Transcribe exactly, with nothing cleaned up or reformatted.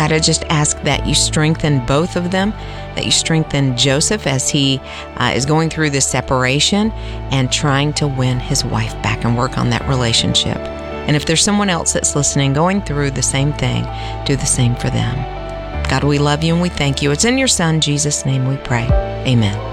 God, I just ask that you strengthen both of them, that you strengthen Joseph as he uh, is going through this separation and trying to win his wife back and work on that relationship. And if there's someone else that's listening going through the same thing, do the same for them. God, we love you and we thank you. It's in your Son, Jesus' name, we pray. Amen.